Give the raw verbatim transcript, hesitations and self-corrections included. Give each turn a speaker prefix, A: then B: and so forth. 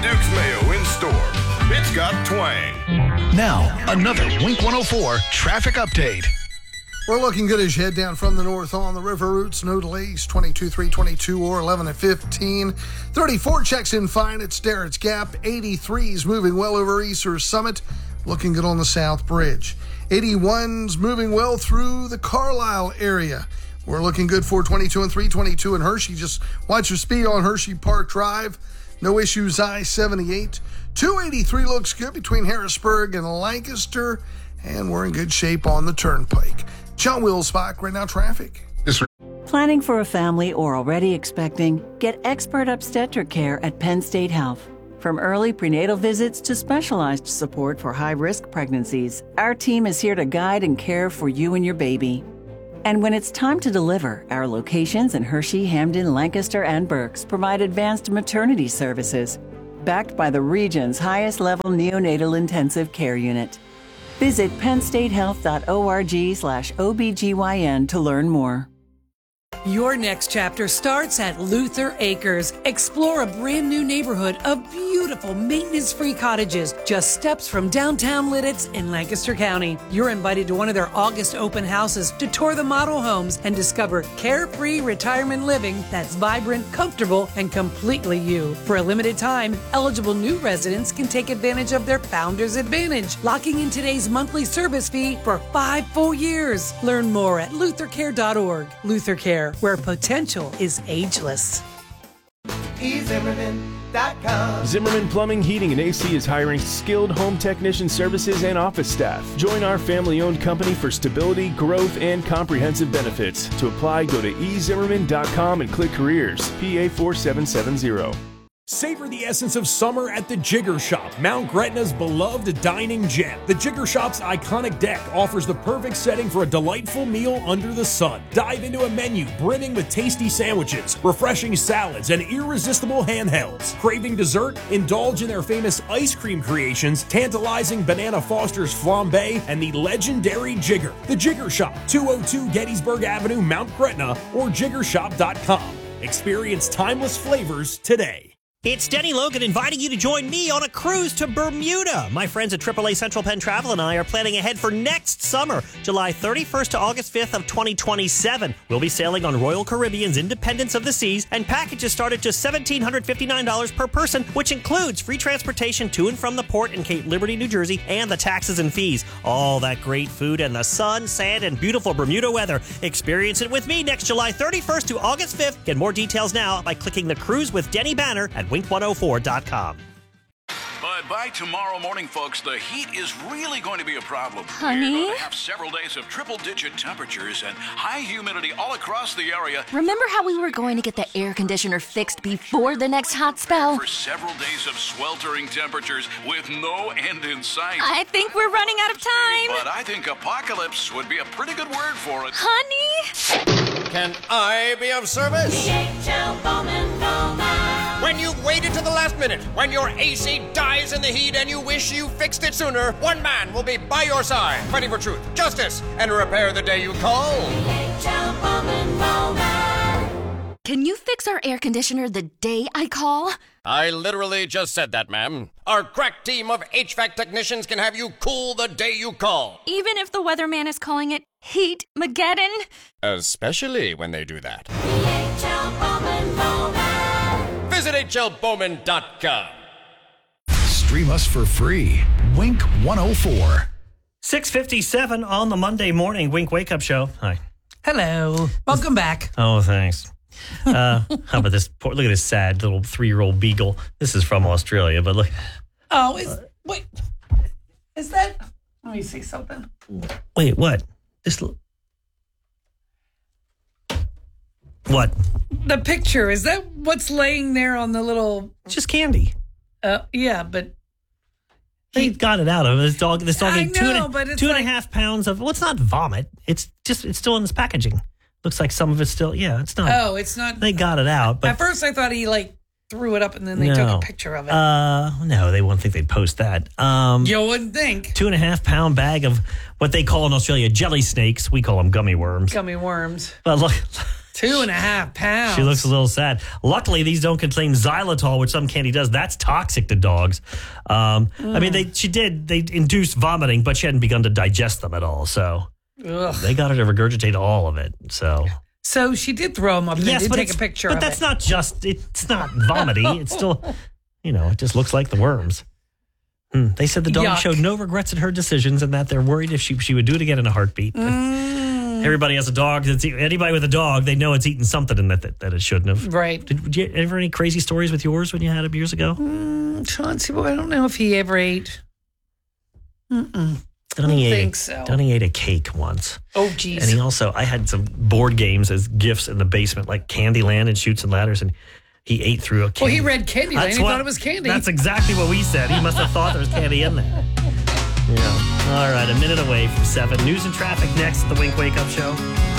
A: Duke's Mayo in store. It's got twang.
B: Now, another Wink one oh four traffic update.
C: We're looking good as you head down from the north on the river routes. No delays, twenty-two three twenty-two or eleven at fifteen. thirty-four checks in fine at Starrett's Gap. eighty-three's moving well over Easter Summit. Looking good on the South Bridge. eighty-one's moving well through the Carlisle area. We're looking good for twenty-two and three twenty-two in Hershey. Just watch your speed on Hershey Park Drive. No issues, I seventy-eight. two eighty-three looks good between Harrisburg and Lancaster. And we're in good shape on the Turnpike. John Wilsbach, right now traffic.
D: Planning for a family or already expecting? Get expert obstetric care at Penn State Health. From early prenatal visits to specialized support for high-risk pregnancies, our team is here to guide and care for you and your baby. And when it's time to deliver, our locations in Hershey, Hamden, Lancaster, and Berks provide advanced maternity services, backed by the region's highest-level neonatal intensive care unit. Visit pennstatehealth.org slash OBGYN to learn more.
E: Your next chapter starts at Luther Acres. Explore a brand new neighborhood of beautiful maintenance-free cottages just steps from downtown Lidditz in Lancaster County. You're invited to one of their August open houses to tour the model homes and discover carefree retirement living that's vibrant, comfortable, and completely you. For a limited time, eligible new residents can take advantage of their Founders Advantage, locking in today's monthly service fee for five full years. Learn more at luther care dot org. Luther Care, where potential is ageless.
F: e zimmerman dot com.
G: Zimmerman Plumbing, Heating, and A C is hiring skilled home technician services and office staff. Join our family-owned company for stability, growth, and comprehensive benefits. To apply, go to e zimmerman dot com and click Careers, P A four seven seven zero.
H: Savor the essence of summer at the Jigger Shop, Mount Gretna's beloved dining gem. The Jigger Shop's iconic deck offers the perfect setting for a delightful meal under the sun. Dive into a menu brimming with tasty sandwiches, refreshing salads, and irresistible handhelds. Craving dessert? Indulge in their famous ice cream creations, tantalizing Banana Foster's flambe, and the legendary Jigger. The Jigger Shop, two oh two Gettysburg Avenue, Mount Gretna, or jigger shop dot com. Experience timeless flavors today.
I: It's Denny Logan inviting you to join me on a cruise to Bermuda. My friends at triple A Central Penn Travel and I are planning ahead for next summer, July thirty-first to August fifth of twenty twenty-seven. We'll be sailing on Royal Caribbean's Independence of the Seas, and packages start at just one thousand seven hundred fifty-nine dollars per person, which includes free transportation to and from the port in Cape Liberty, New Jersey, and the taxes and fees. All that great food and the sun, sand, and beautiful Bermuda weather. Experience it with me next July thirty-first to August fifth. Get more details now by clicking the Cruise with Denny banner at wink one oh four dot com.
J: But by tomorrow morning, folks, the heat is really going to be a problem.
K: Honey?
J: We're going to have several days of triple-digit temperatures and high humidity all across the area.
K: Remember how we were going to get the air conditioner fixed before the next hot spell?
J: For several days of sweltering temperatures with no end in sight.
K: I think we're running out of time.
J: But I think apocalypse would be a pretty good word for it.
K: Honey?
L: Can I be of service?
M: D H L Bowman Bowman.
L: When you've waited to the last minute, when your A C dies in the heat and you wish you fixed it sooner, one man will be by your side, fighting for truth, justice, and repair the day you call.
M: D H L Bowman Bowman.
K: Can you fix our air conditioner the day I call?
L: I literally just said that, ma'am. Our crack team of H V A C technicians can have you cool the day you call.
K: Even if the weatherman is calling it Heat-mageddon?
L: Especially when they do that.
M: D H L Bowman Bowman.
L: Visit H L Bowman dot com.
B: Stream us for free. Wink one oh four.
I: six fifty-seven on the Monday morning Wink Wake Up Show. Hi.
E: Hello. Welcome back.
I: Oh, thanks. Uh, how about this? Poor, look at this sad little three-year-old beagle. This is from Australia, but look.
E: Oh, is, wait. Is that? Let me see something.
I: Wait, what? This. What?
E: The picture, is that what's laying there on the little...
I: It's just candy.
E: Uh, yeah, but...
I: They got it out of it. This dog, this dog
E: I
I: ate two,
E: know,
I: and,
E: but
I: a,
E: it's
I: two
E: like,
I: and a half pounds of... Well, it's not vomit. It's just, it's still in this packaging. Looks like some of it's still... Yeah, it's not...
E: Oh, it's not...
I: They got it out, but...
E: At first, I thought he, like, threw it up and then they
I: no.
E: took a picture of it.
I: Uh, no, they wouldn't think they'd post that. Um,
E: you wouldn't think.
I: Two and a half pound bag of what they call in Australia jelly snakes. We call them gummy worms.
E: Gummy worms.
I: But look,
E: Two and a half pounds.
I: She looks a little sad. Luckily, these don't contain xylitol, which some candy does. That's toxic to dogs. Um, mm. I mean, they she did. They induced vomiting, but she hadn't begun to digest them at all. So Ugh. They got her to regurgitate all of it. So
E: so she did throw them up and
I: yes,
E: they did
I: but
E: take a picture
I: but
E: of
I: that's
E: it.
I: not just, it's not vomity. It's still, you know, it just looks like the worms. Mm. They said the dog
E: Yuck.
I: showed no regrets at her decisions and that they're worried if she, she would do it again in a heartbeat.
E: Mm.
I: Everybody has a dog. That's, anybody with a dog, they know it's eaten something in that, that, that it shouldn't have.
E: Right.
I: Did, did you ever any crazy stories with yours when you had him years ago?
E: Mm, Chauncey, well, I don't know if he ever ate. Mm-mm.
I: Donnie
E: I don't
I: ate,
E: think so.
I: Donnie ate a cake once.
E: Oh, geez.
I: And he also, I had some board games as gifts in the basement, like Candyland and Chutes and Ladders, and he ate through a candy.
E: Well, he read Candyland and he
I: what,
E: thought it was candy.
I: That's exactly what we said. He must have thought there was candy in there. Yeah. All right, a minute away from seven. News and traffic next at the Wink Wake Up Show.